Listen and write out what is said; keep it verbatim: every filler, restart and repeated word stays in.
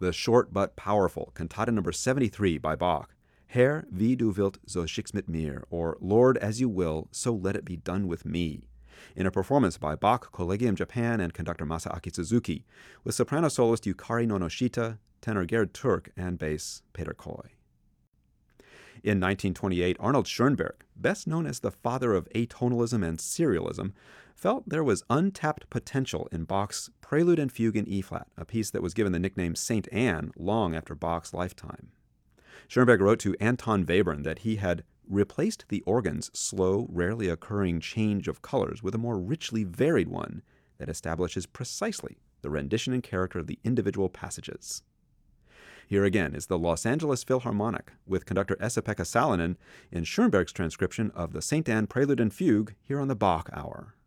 the short but powerful Cantata number seventy-three by Bach, Herr, wie du wilt, so schick's mit mir, or Lord, as you will, so let it be done with me, in a performance by Bach Collegium Japan and conductor Masaaki Suzuki, with soprano soloist Yukari Nonoshita, tenor Gerd Turk, and bass Peter Koy. In nineteen twenty-eight, Arnold Schoenberg, best known as the father of atonalism and serialism, felt there was untapped potential in Bach's Prelude and Fugue in E-flat, a piece that was given the nickname Saint Anne long after Bach's lifetime. Schoenberg wrote to Anton Webern that he had replaced the organ's slow, rarely occurring change of colors with a more richly varied one that establishes precisely the rendition and character of the individual passages. Here again is the Los Angeles Philharmonic with conductor Esa-Pekka Salonen in Schoenberg's transcription of the Saint Anne Prelude and Fugue here on the Bach Hour.